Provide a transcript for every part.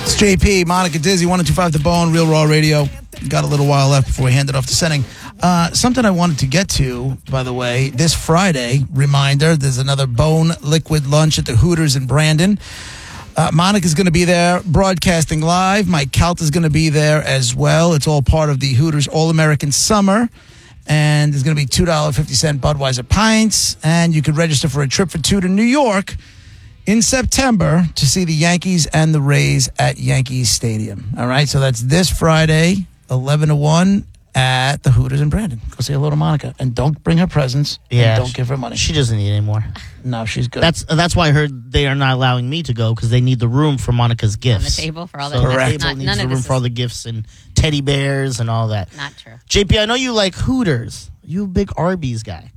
It's JP, Monica Dizzy, 102.5 The Bone, Real Raw Radio. Got a little while left before we hand it off to Senning. Something I wanted to get to, by the way, this Friday, reminder, there's another Bone Liquid Lunch at the Hooters in Brandon. Monica's going to be there broadcasting live. Mike Kalt is going to be there as well. It's all part of the Hooters All-American Summer. And there's going to be $2.50 Budweiser pints. And you could register for a trip for two to New York in September to see the Yankees and the Rays at Yankee Stadium. All right, so that's this Friday, 11 to 1 at the Hooters in Brandon. Go say hello to Monica. And don't bring her presents. Yeah. And don't give her money. She doesn't need any more. No, she's good. That's why I heard they are not allowing me to go because they need the room for Monica's gifts. On the table for all so that. the Correct. table needs the room for all the gifts and teddy bears and all that. Not true. JP, I know you like Hooters. You a big Arby's guy.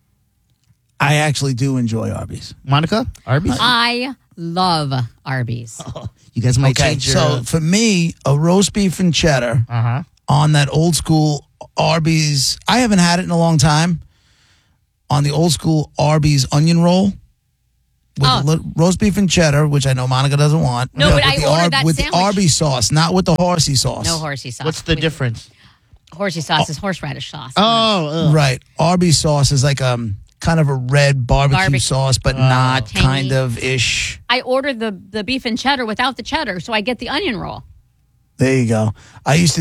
I actually do enjoy Arby's. Monica, Arby's? I love Arby's. You guys might Okay, change your... so for me, a roast beef and cheddar on that old school Arby's. I haven't had it in a long time. On the old school Arby's onion roll with roast beef and cheddar, which I know Monica doesn't want. No, but I ordered that with sandwich. the Arby's sauce, not with the horsey sauce. No horsey sauce. What's the difference? Horsey sauce is horseradish sauce. Right. Arby's sauce is like kind of a red barbecue sauce, but not Tangy. kind of ish. I ordered the beef and cheddar without the cheddar, so I get the onion roll. There you go. They used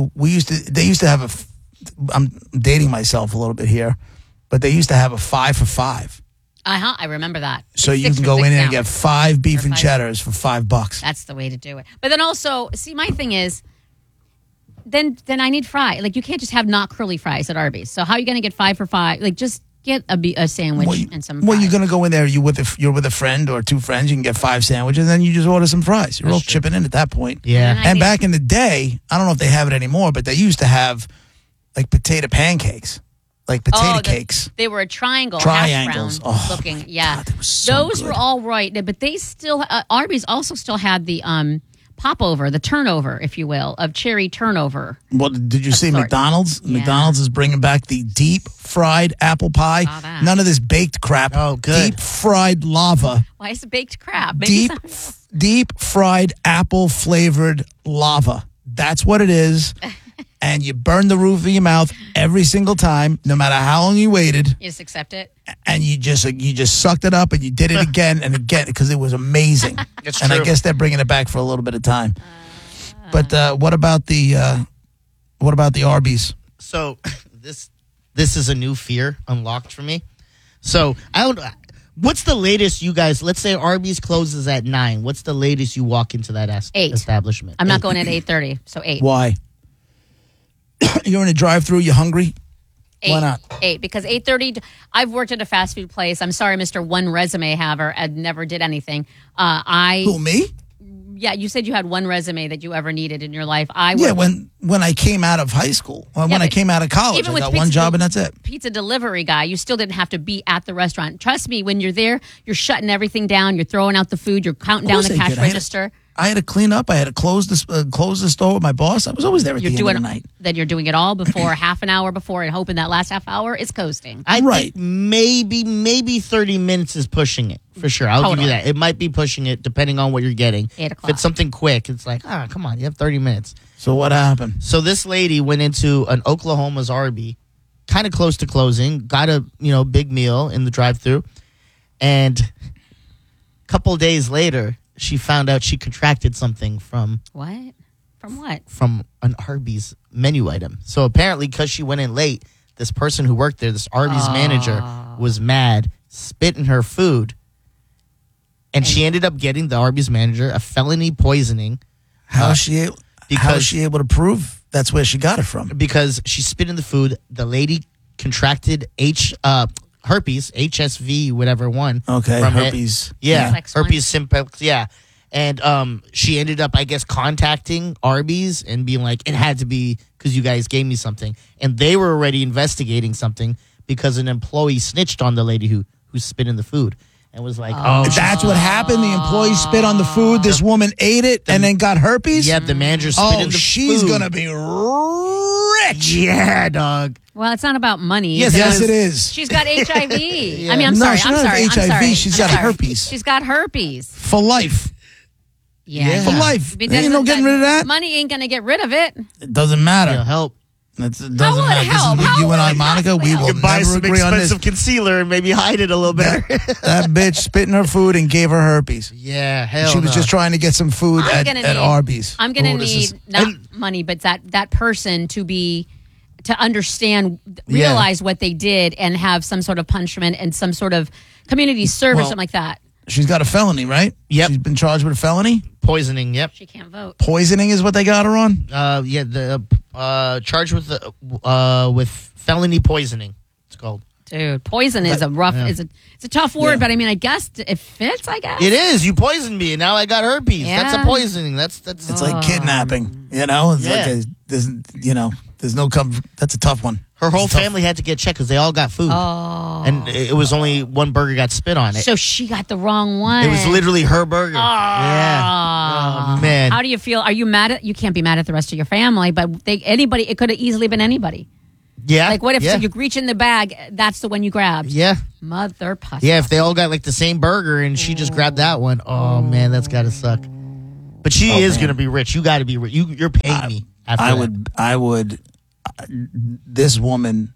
to have I'm dating myself a little bit here, but they used to have a 5 for $5. I remember that. So It's you 6 can for go 6 in now. and get 5 beef and five. cheddars for $5. That's the way to do it. But then also, see, my thing is, then I need fry. Like, you can't just have not curly fries at Arby's. So how are you going to get 5 for $5? Like, just get a sandwich and some fries. Well, you're going to go in there. You're with a friend or 2 friends. You can get 5 sandwiches, and then you just order some fries. You're all chipping in at that point. Yeah. And back in the day, I don't know if they have it anymore, but they used to have like potato pancakes, like potato cakes. They were a triangles, Triangles. hash brown looking. Yeah, God, they were so those good. were all right. But they still Arby's also still had the popover, the turnover, if you will, of cherry turnover. Well, did you see sorts. McDonald's? Yeah. McDonald's is bringing back the deep fried apple pie. Saw that. None of this baked crap. Oh, good. Deep fried lava. Why is it baked crab? Maybe Deep fried apple flavored lava. That's what it is. And you burn the roof of your mouth every single time, no matter how long you waited. you just accept it. And you just sucked it up and you did it again and again because it was amazing. It's and I true. guess they're bringing it back for a little bit of time. But what about the Arby's? So this is a new fear unlocked for me. So what's the latest you guys, let's say Arby's closes at 9. What's the latest you walk into that 8. establishment? I'm not going at 8:30, so 8. Why? You're in a drive-through. You're hungry. 8. Why not? 8, because 8:30. I've worked at a fast food place. I'm sorry, Mr. One Resume Haver. I never did anything. Who, me? Yeah, you said you had one resume that you ever needed in your life. Yeah, when I came out of high school, when I but came out of college, even I with got one pizza job and that's it. Pizza delivery guy, you still didn't have to be at the restaurant. Trust me, when you're there, you're shutting everything down. You're throwing out the food. You're counting down the course I cash did. I had to- register. I had to clean up. I had to close the store with my boss. I was always there at You're the end doing of the night. Then you're doing it all before half an hour before, and hoping that last half hour is coasting. I Right. think maybe 30 minutes is pushing it, for sure. I'll give you Totally. that. It might be pushing it depending on what you're getting. 8 If o'clock. it's something quick, it's like, come on, you have 30 minutes. So what happened? So this lady went into an Oklahoma's Arby, kind of close to closing, got a big meal in the drive-thru, and a couple days later, she found out she contracted something from What? From what? an Arby's menu item. So apparently, because she went in late, this person who worked there, this Arby's manager, was mad, spit in her food, and she ended up getting the Arby's manager a felony poisoning. How is she because- able to prove that's where she got it from? Because she spit in the food. The lady contracted herpes, HSV, whatever one. Okay, from it. herpes. Yeah, Simplex one. herpes simplex. Yeah, and she ended up, I guess, contacting Arby's and being like, it had to be because you guys gave me something, and they were already investigating something because an employee snitched on the lady who spit in the food and was like, That's what happened. The employee spit on the food. This woman ate it and then got herpes. yeah, the manager spit in the she's food. gonna be rich. Yeah, dog. Well, it's not about money. Yes, Yes, it is. She's got HIV. I mean, I'm No, sorry. she I'm doesn't have sorry. I'm HIV. sorry. She's I'm got sorry. herpes. She's got herpes. For life. Yeah. For life. It Ain't no getting rid of that. Money ain't gonna get rid of it. It doesn't matter. It'll help. It doesn't How will it matter. This is help? what How you will and I, it Monica, help? we You will You buy never some agree on this. expensive concealer and maybe hide it a little better. That bitch spit in her food and gave her herpes. Yeah, hell She was no. just trying to get some food at Arby's. I'm gonna Oh, this need is- not money, but that person to understand, realize what they did, and have some sort of punishment and some sort of community service, Well- something like that. She's got a felony, right? Yep. She's been charged with a felony. Poisoning, yep. She can't vote. Poisoning is what they got her on. Yeah, the charged with felony poisoning. It's called. Dude, poison is a rough. Yeah. It's a tough word, Yeah. but I mean, I guess it fits. I guess It is. You poisoned me, and now I got herpes. That's a Yeah. poisoning. That's. It's like kidnapping. You know, it's Yeah. like there's no That's a tough one. Her whole It's tough. family had to get checked because they all got food. Oh, And it was only one burger got spit on it. so she got the wrong one. It was literally her burger. Yeah. Oh, man. How do you feel? Are you mad at? You can't be mad at the rest of your family, but anybody. It could have easily been anybody. Yeah. Like, what if Yeah. you reach in the bag? That's the one you grabbed. Yeah. Mother puss. Yeah, if they all got like the same burger and she just grabbed that one, oh man, that's gotta suck. But she is gonna be rich. You gotta be rich. You're paying me. After I that. would. This woman.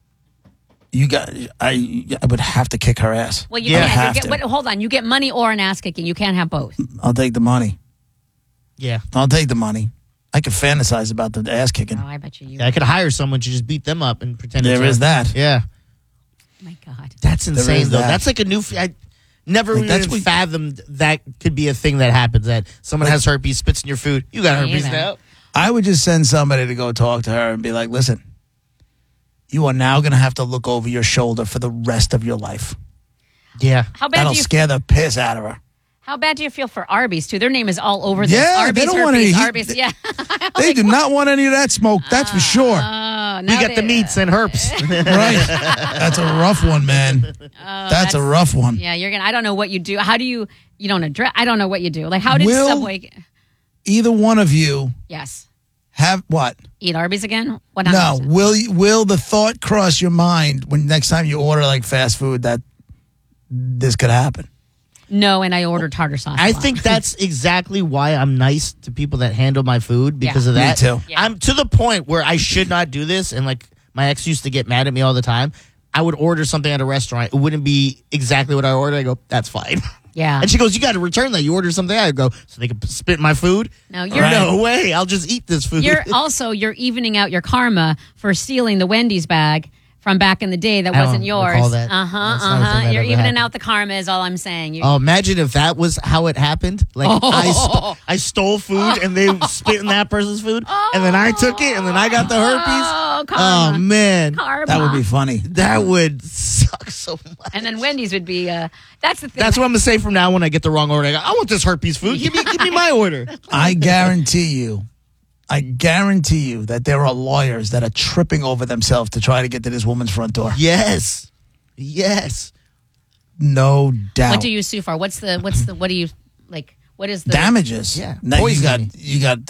I would have to kick her ass. Well, you Yeah. can't. Have You to. get, hold on. You get money or an ass kicking. You can't have both. I'll take the money. Yeah. I'll take the money. I could fantasize about the ass kicking. Oh, I bet you. Yeah, I could hire someone to just beat them up and pretend. There it's is that. Yeah, Oh my God. that's insane is though. that. That's like a new. I never Like, that's even what- fathomed that could be a thing that happens. That someone has herpes, spits in your food. You got Me herpes either. now. I would just send somebody to go talk to her and be like, listen, you are now going to have to look over your shoulder for the rest of your life. Yeah. How bad That'll do you? scare the piss out of her. How bad do you feel for Arby's too? Their name is all over this. Yeah, Arby's, they don't want herpes, any- Arby's. Yeah. They do not want any of that smoke, that's for sure. Oh, We now got the meats and herps. Right. That's a rough one, man. That's a rough one. Yeah, you're gonna. I don't know what you do. How do you? You don't address. I don't know what you do. Like, how did Will- Subway? Either one of you Yes. have what? Eat Arby's again? What? No. Will the thought cross your mind when next time you order like fast food that this could happen? No, and I ordered tartar sauce. I a lot. think that's exactly why I'm nice to people that handle my food because Yeah. of Me that. too. Yeah. I'm to the point where I should not do this, and like my ex used to get mad at me all the time. I would order something at a restaurant. It wouldn't be exactly what I ordered. I go, that's fine. Yeah. And she goes, you got to return that. You ordered something. I go, so they can spit in my food? No, you're Right. No way. I'll just eat this food. you're evening out your karma for stealing the Wendy's bag from back in the day that I wasn't don't yours. recall that. Uh huh. That's not a thing that You're ever evening happened. out the karma is all I'm saying. You, Oh, imagine if that was how it happened. Like I stole food and they spit in that person's food, and then I took it, and then I got the herpes. Oh, karma. Oh man, Karma. That would be funny. that would suck so much. And then Wendy's would be. That's the thing. That's what I'm gonna say from now when I get the wrong order. I go, I want this herpes food. Give me my order. I guarantee you that there are lawyers that are tripping over themselves to try to get to this woman's front door. Yes. No doubt. What do you sue for? What do you like? What is the Damages. Yeah, Now poisoning. you got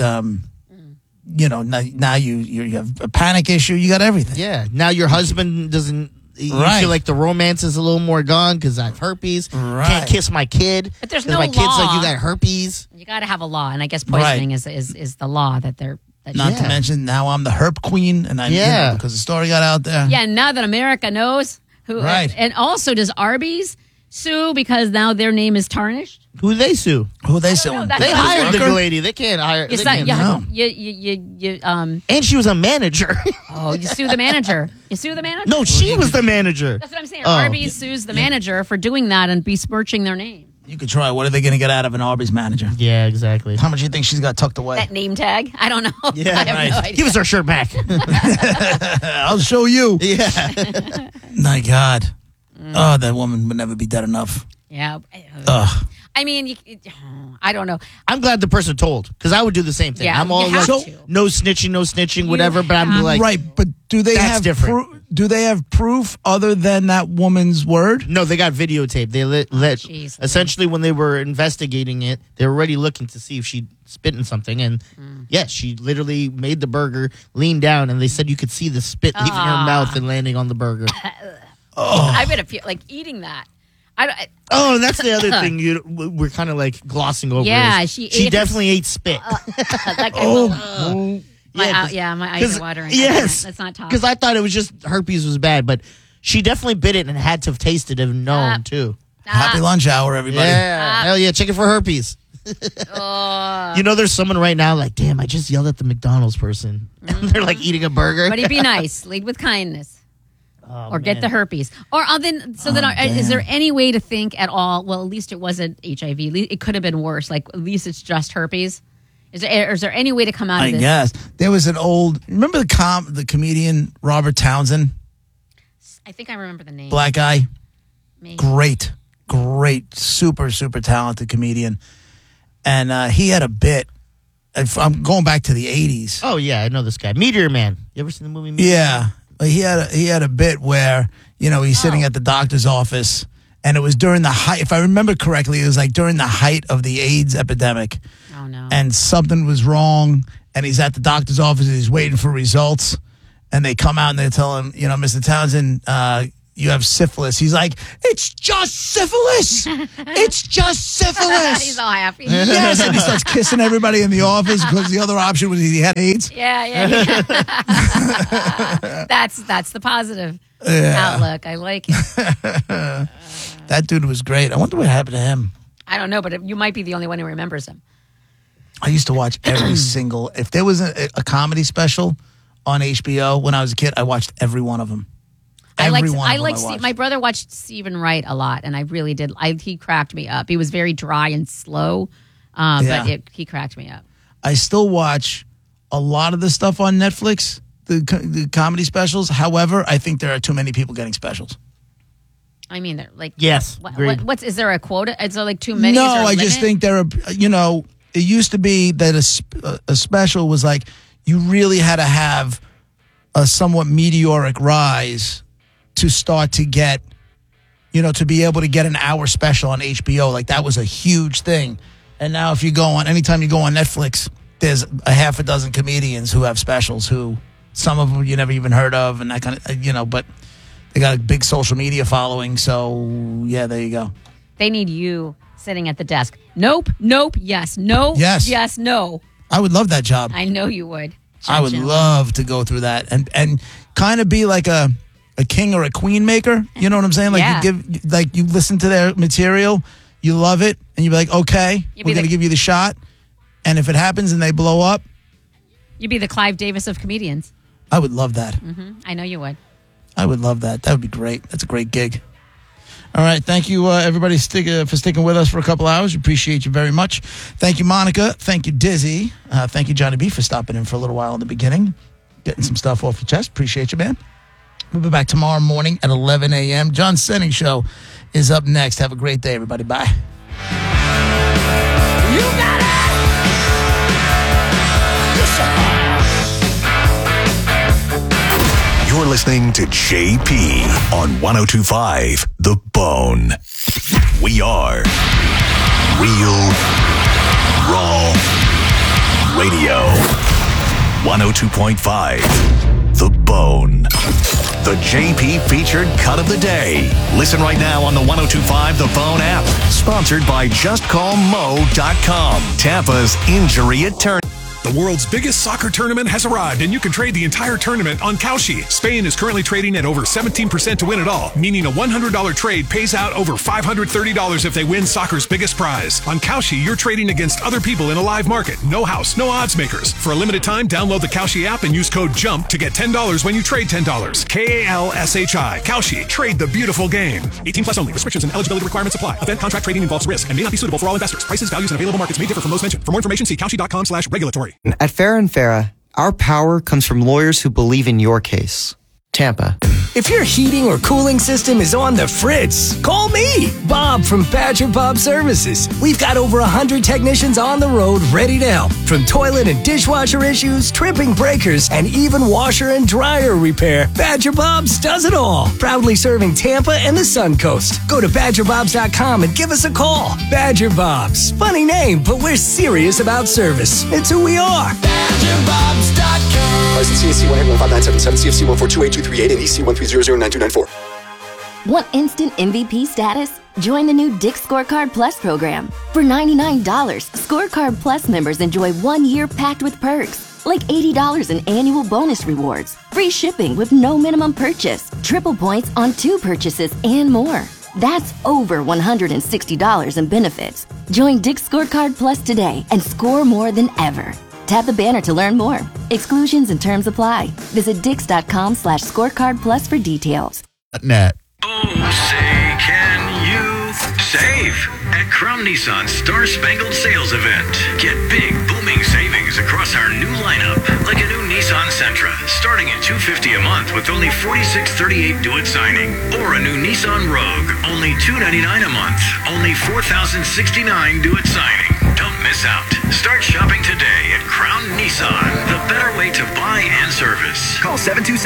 now you have a panic issue. You got everything. Yeah. Now your husband doesn't. You Right. feel like the romance is a little more gone because I have herpes. Right. Can't kiss my kid. But there's 'cause no my kid's like, law. you got herpes. You got to have a law, and I guess poisoning is the law that they're. That Not Yeah. to mention now I'm the herp queen, and Yeah. because the story got out there. Yeah, now that America knows who, Right. and also does Arby's sue because now their name is tarnished? Who they sue? Who they know, suing? that's They what- hired the Worker? lady. They can't hire. You, they said, can't- yeah, know. you And she was a manager. you sue the manager. You sue the manager. No, she was the manager. That's what I'm saying. Oh. Arby's sues the manager for doing that and besmirching their name. You could try. What are they going to get out of an Arby's manager? Yeah, exactly. How much do you think she's got tucked away? That name tag? I don't know. Yeah, I have right. no idea. Give us our shirt back. I'll show you. Yeah. My God. Oh, that woman would never be dead enough. Yeah. Ugh. I mean, I don't know. I'm glad the person told because I would do the same thing. Yeah, I'm all you have like, to. no snitching, You whatever. But I'm have- like, Right, but do they That's have different. do they have proof other than that woman's word? no, they got videotape. They let jeez. essentially when they were investigating it, they were already looking to see if she spit in something. And yes, she literally made the burger, leaned down, and they said you could see the spit leaving her mouth and landing on the burger. I bet if you like eating that. Oh, that's the other thing we're kind of like glossing over. Yeah, is she she definitely ate spit. Like, my eyes are watering. Yes, Let's not talk. Because I thought it was just herpes was bad, but she definitely bit it and had to have tasted and known too. Happy lunch hour, everybody. Yeah, hell yeah, check it for herpes. You know, there's someone right now like, damn, I just yelled at the McDonald's person. And they're like eating a burger. But be nice. Lead with kindness. Or get the herpes. Or is there any way to think at all, well, at least it wasn't HIV. It could have been worse. Like, at least it's just herpes. Is there any way to come out of this? I guess. There was remember the comedian Robert Townsend? I think I remember the name. Black guy. Maybe. Great, super, super talented comedian. And he had a bit. I'm going back to the 80s. Oh, yeah, I know this guy. Meteor Man. You ever seen the movie Meteor Man? He had a bit where, he's sitting at the doctor's office, and it was during the height, if I remember correctly, it was like during the height of the AIDS epidemic. Oh, no. And something was wrong, and he's at the doctor's office, and he's waiting for results, and they come out and they tell him, Mr. Townsend, you have syphilis. He's like, it's just syphilis. It's just syphilis. He's all happy. Yes, and he starts kissing everybody in the office because the other option was he had AIDS. Yeah. That's the positive outlook. I like it. That dude was great. I wonder what happened to him. I don't know, but you might be the only one who remembers him. I used to watch every single. If there was a comedy special on HBO when I was a kid, I watched every one of them. My brother watched Stephen Wright a lot, and I really did. He cracked me up. He was very dry and slow, but he cracked me up. I still watch a lot of the stuff on Netflix, the comedy specials. However, I think there are too many people getting specials. I mean, they're like, yes. Is there a quota? Is there like too many? No, I just think there are. It used to be that a special was like you really had to have a somewhat meteoric rise to start to get, to be able to get an hour special on HBO. Like that was a huge thing. And now anytime you go on Netflix, there's a half a dozen comedians who have specials who some of them you never even heard of and that kind of, but they got a big social media following. So yeah, there you go. They need you sitting at the desk. Nope, yes, no, yes, no. I would love that job. I know you would. I would love to go through that and kind of be like a king or a queen maker. You know what I'm saying? Like you listen to their material, you love it, and you be like, okay, we're going to give you the shot. And if it happens and they blow up, you'd be the Clive Davis of comedians. I would love that. Mm-hmm. I know you would. I would love that. That would be great. That's a great gig. All right. Thank you, everybody, for sticking with us for a couple hours. Appreciate you very much. Thank you, Monica. Thank you, Dizzy. Thank you, Johnny B, for stopping in for a little while in the beginning, getting some stuff off your chest. Appreciate you, man. We'll be back tomorrow morning at 11 a.m. John Senning Show is up next. Have a great day, everybody. Bye. You got it! You're listening to JP on 102.5 The Bone. We are Real Raw Radio. 102.5 The Bone. The JP featured cut of the day. Listen right now on the 102.5 The Bone app. Sponsored by JustCallMo.com. Tampa's injury attorney. The world's biggest soccer tournament has arrived, and you can trade the entire tournament on Kalshi. Spain is currently trading at over 17% to win it all, meaning a $100 trade pays out over $530 if they win soccer's biggest prize. On Kalshi, you're trading against other people in a live market. No house, no odds makers. For a limited time, download the Kalshi app and use code JUMP to get $10 when you trade $10. Kalshi. Kalshi. Trade the beautiful game. 18 plus only. Restrictions and eligibility requirements apply. Event contract trading involves risk and may not be suitable for all investors. Prices, values, and available markets may differ from those mentioned. For more information, see Kalshi.com/regulatory. At Farrah & Farrah, our power comes from lawyers who believe in your case. Tampa. If your heating or cooling system is on the fritz, call me, Bob from Badger Bob Services. We've got over 100 technicians on the road ready to help. From toilet and dishwasher issues, tripping breakers, and even washer and dryer repair, Badger Bob's does it all. Proudly serving Tampa and the Sun Coast. Go to BadgerBobs.com and give us a call. Badger Bobs. Funny name, but we're serious about service. It's who we are. BadgerBobs.com. License CSC 1159777, CFC 1428238, and EC 1300924. Want instant MVP status? Join the new Dick's Scorecard Plus program. For $99, Scorecard Plus members enjoy 1 year packed with perks, like $80 in annual bonus rewards, free shipping with no minimum purchase, triple points on 2 purchases, and more. That's over $160 in benefits. Join Dick's Scorecard Plus today and score more than ever. Tap the banner to learn more. Exclusions and terms apply. Visit dix.com/scorecard plus for details. Net. Oh, say, can you save at Crown Nissan's Star Spangled Sales Event? Get big, booming savings across our new lineup, like a new Nissan Sentra, starting at $250 a month with only $46.38 due at signing, or a new Nissan Rogue, only $299 a month, only $4,069 due at signing. Don't miss out. Start shopping today at Crown Nissan, the better way to buy and service. Call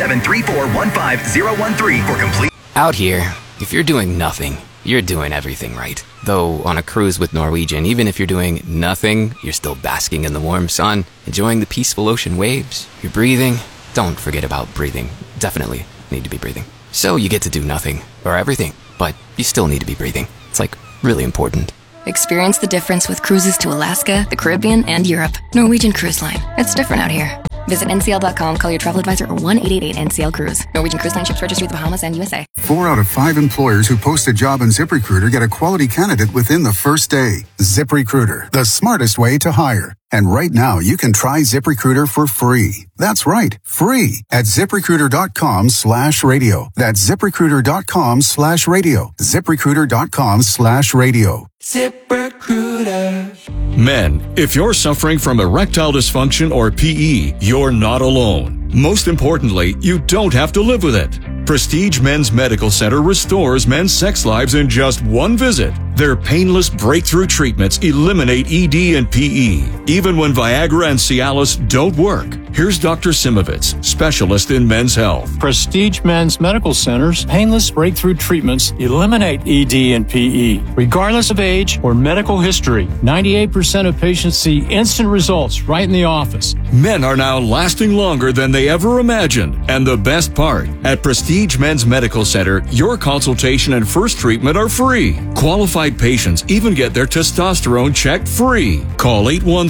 727-3415-013 for complete. Out here, if you're doing nothing, you're doing everything right. Though on a cruise with Norwegian, even if you're doing nothing, you're still basking in the warm sun, enjoying the peaceful ocean waves. You're breathing. Don't forget about breathing. Definitely need to be breathing. So you get to do nothing, or everything, but you still need to be breathing. It's like really important. Experience the difference with cruises to Alaska, the Caribbean, and Europe. Norwegian Cruise Line. It's different out here. Visit ncl.com, call your travel advisor, or 1-888-NCL-CRUISE. Norwegian Cruise Line ships registry the Bahamas and USA. 4 out of 5 employers who post a job on ZipRecruiter get a quality candidate within the first day. ZipRecruiter, the smartest way to hire. And right now, you can try ZipRecruiter for free. That's right, free at ZipRecruiter.com/radio. That's ZipRecruiter.com/radio. ZipRecruiter.com/radio. ZipRecruiter. Men, if you're suffering from erectile dysfunction or PE, you're not alone. Most importantly, you don't have to live with it. Prestige Men's Medical Center restores men's sex lives in just one visit. Their painless breakthrough treatments eliminate ED and PE, even when Viagra and Cialis don't work. Here's Dr. Simovitz, specialist in men's health. Prestige Men's Medical Center's painless breakthrough treatments eliminate ED and PE, regardless of age or medical history. 98% of patients see instant results right in the office. Men are now lasting longer than they ever imagined. And the best part, at Prestige Men's Medical Center, your consultation and first treatment are free. Qualified patients even get their testosterone checked free. Call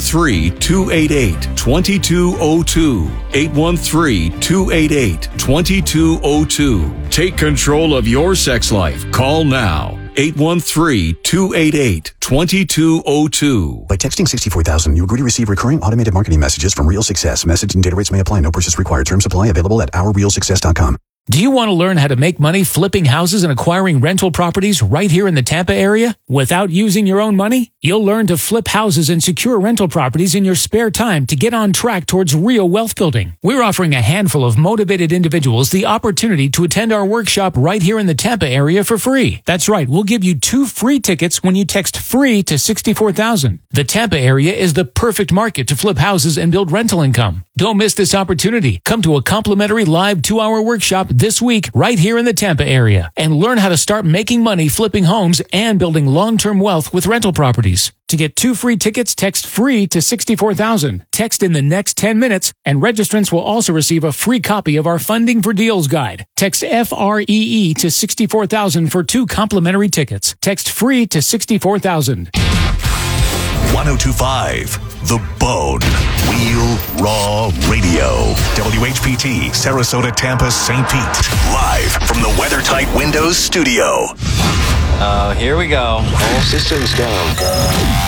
813-288-2202. 813-288-2202. Take control of your sex life. Call now. 813-288-2202. By texting 64,000, you agree to receive recurring automated marketing messages from Real Success. Message and data rates may apply. No purchase required. Terms apply. Available at OurRealSuccess.com. Do you want to learn how to make money flipping houses and acquiring rental properties right here in the Tampa area without using your own money? You'll learn to flip houses and secure rental properties in your spare time to get on track towards real wealth building. We're offering a handful of motivated individuals the opportunity to attend our workshop right here in the Tampa area for free. That's right, we'll give you 2 free tickets when you text FREE to 64,000. The Tampa area is the perfect market to flip houses and build rental income. Don't miss this opportunity. Come to a complimentary live 2-hour workshop this week right here in the Tampa area and learn how to start making money flipping homes and building long-term wealth with rental properties. To get 2 free tickets, text FREE to 64,000. Text in the next 10 minutes, and registrants will also receive a free copy of our Funding for Deals guide. Text FREE to 64,000 for 2 complimentary tickets. Text FREE to 64,000. 102.5 The Bone. Real Raw Radio. WHPT, Sarasota, Tampa, St. Pete. Live from the WeatherTight Windows studio. Here we go. All systems go.